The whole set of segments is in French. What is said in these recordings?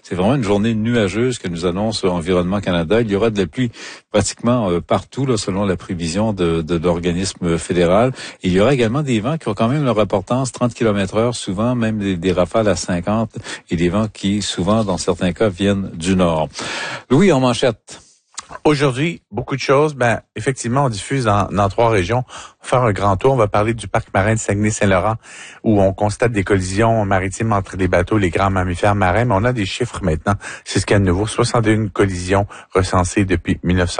C'est vraiment une journée nuageuse que nous annonce Environnement Canada. Il y aura de la pluie pratiquement partout, là, selon la prévision de l'organisme fédéral. Et il y aura également des vents qui ont quand même leur importance, 30 km/h, souvent même des rafales à 50, et des vents qui, souvent, dans certains cas, viennent du nord. Louis, en manchette. Aujourd'hui, beaucoup de choses. Effectivement, on diffuse dans 3 régions. On va faire un grand tour. On va parler du parc marin de Saguenay-Saint-Laurent, où on constate des collisions maritimes entre les bateaux, les grands mammifères marins. Mais on a des chiffres maintenant. C'est ce qu'il y a de nouveau. 61 collisions recensées depuis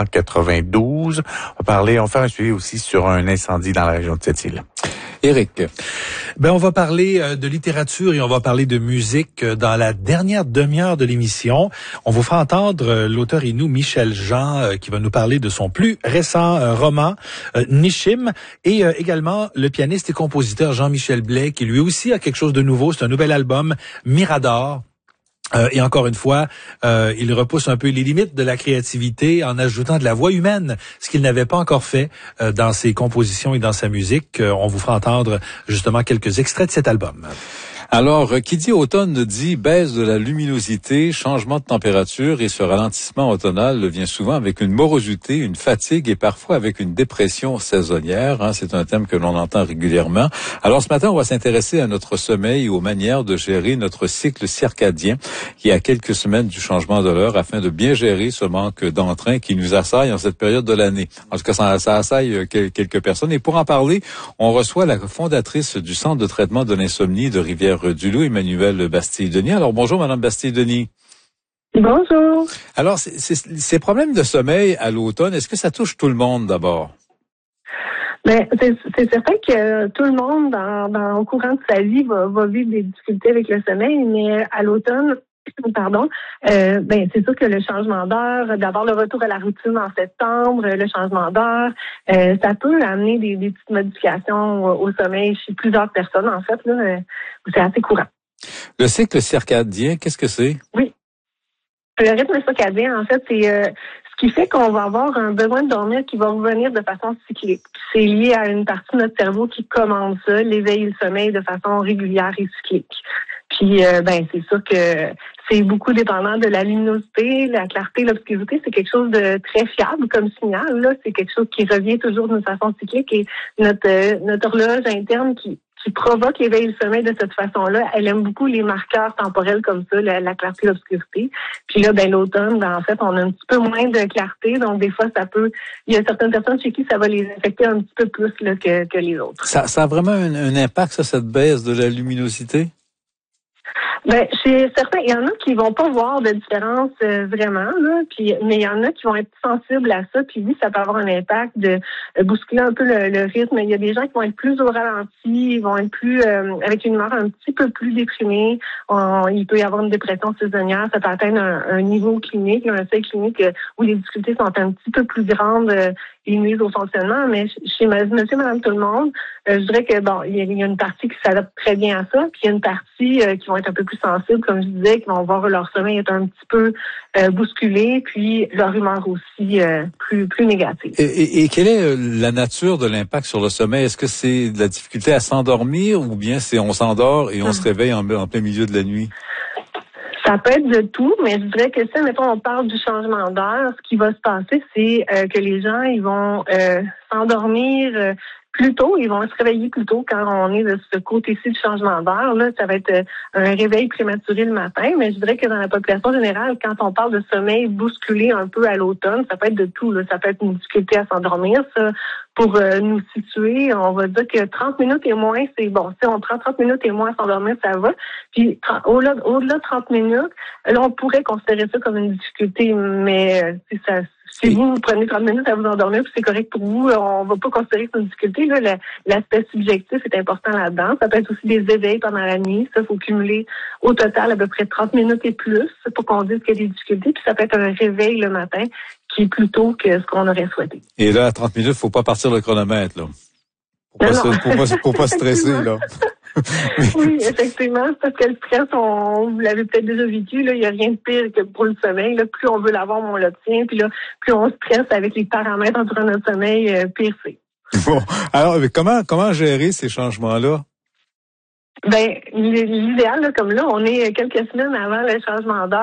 1992. On va faire un suivi aussi sur un incendie dans la région de Sept-Îles. Éric. On va parler de littérature et on va parler de musique dans la dernière demi-heure de l'émission. On vous fera entendre l'auteur inou Michel Jean qui va nous parler de son plus récent roman Nishim, et également le pianiste et compositeur Jean-Michel Blais qui lui aussi a quelque chose de nouveau. C'est un nouvel album, Mirador. Et encore une fois, il repousse un peu les limites de la créativité en ajoutant de la voix humaine, ce qu'il n'avait pas encore fait dans ses compositions et dans sa musique. On vous fera entendre justement quelques extraits de cet album. Alors, qui dit automne dit baisse de la luminosité, changement de température, et ce ralentissement automnal vient souvent avec une morosité, une fatigue et parfois avec une dépression saisonnière. C'est un thème que l'on entend régulièrement. Alors ce matin, on va s'intéresser à notre sommeil et aux manières de gérer notre cycle circadien qui a quelques semaines du changement de l'heure afin de bien gérer ce manque d'entrain qui nous assaille en cette période de l'année. En tout cas, ça assaille quelques personnes. Et pour en parler, on reçoit la fondatrice du Centre de traitement de l'insomnie de Rivière-du-Loup, Emmanuelle Bastille-Denis. Alors, bonjour, Madame Bastille-Denis. Bonjour. Alors, ces problèmes de sommeil à l'automne, est-ce que ça touche tout le monde d'abord? C'est certain que tout le monde, au courant de sa vie, va vivre des difficultés avec le sommeil, mais à l'automne, c'est sûr que le changement d'heure, d'avoir le retour à la routine en septembre, le changement d'heure, ça peut amener des petites modifications au sommeil chez plusieurs personnes, en fait, là, c'est assez courant. Le cycle circadien, qu'est-ce que c'est? Oui. Le rythme circadien, en fait, c'est ce qui fait qu'on va avoir un besoin de dormir qui va revenir de façon cyclique. C'est lié à une partie de notre cerveau qui commande ça, l'éveil et le sommeil de façon régulière et cyclique. Puis, c'est sûr que c'est beaucoup dépendant de la luminosité, la clarté, l'obscurité. C'est quelque chose de très fiable comme signal. Là, c'est quelque chose qui revient toujours d'une façon cyclique, et notre horloge interne qui provoque l'éveil et le sommeil de cette façon-là, elle aime beaucoup les marqueurs temporels comme ça, la clarté, l'obscurité. Puis là, l'automne, en fait, on a un petit peu moins de clarté, donc des fois, il y a certaines personnes chez qui ça va les affecter un petit peu plus là, que les autres. Ça a vraiment un impact, ça, cette baisse de la luminosité? Chez certains, il y en a qui vont pas voir de différence vraiment, là, mais il y en a qui vont être sensibles à ça, puis oui, ça peut avoir un impact de bousculer un peu le rythme. Il y a des gens qui vont être plus au ralenti, ils vont être plus avec une humeur un petit peu plus déprimée. Il peut y avoir une dépression saisonnière, ça peut atteindre un niveau clinique, un seuil clinique où les difficultés sont un petit peu plus grandes et nuisent au fonctionnement. Mais chez monsieur, madame, tout le monde, je dirais que il y a une partie qui s'adapte très bien à ça, puis il y a une partie qui vont être un peu plus sensibles, comme je disais, qui vont voir leur sommeil être un petit peu bousculé, puis leur humeur aussi plus négative. Et quelle est la nature de l'impact sur le sommeil? Est-ce que c'est de la difficulté à s'endormir, ou bien c'est on s'endort et on se réveille en plein milieu de la nuit? Ça peut être de tout, mais je dirais que si, mettons, on parle du changement d'heure, ce qui va se passer, c'est que les gens, ils vont s'endormir plus tôt, ils vont se réveiller plus tôt quand on est de ce côté-ci du changement d'heure. Là, ça va être un réveil prématuré le matin, mais je dirais que dans la population générale, quand on parle de sommeil bousculé un peu à l'automne, ça peut être de tout. Là. Ça peut être une difficulté à s'endormir. Ça, pour nous situer, on va dire que 30 minutes et moins, c'est bon. Si on prend 30 minutes et moins à s'endormir, ça va. Puis au-delà de 30 minutes, là, on pourrait considérer ça comme une difficulté, mais si vous prenez 30 minutes à vous endormir, puis c'est correct pour vous, on va pas considérer que c'est une difficulté. Là, l'aspect subjectif est important là-dedans. Ça peut être aussi des éveils pendant la nuit. Ça, faut cumuler au total à peu près 30 minutes et plus pour qu'on dise qu'il y a des difficultés. Puis ça peut être un réveil le matin qui est plus tôt que ce qu'on aurait souhaité. Et là, à 30 minutes, faut pas partir le chronomètre, là. Pour pas stresser, là. Oui, effectivement, parce que le stress, vous l'avez peut-être déjà vécu, là, il n'y a rien de pire que pour le sommeil. Là, plus on veut l'avoir, on l'obtient. Puis là, plus on stresse avec les paramètres entourant notre sommeil, pire c'est. Bon, alors, comment gérer ces changements-là? L'idéal, là, comme là, on est quelques semaines avant le changement d'heure.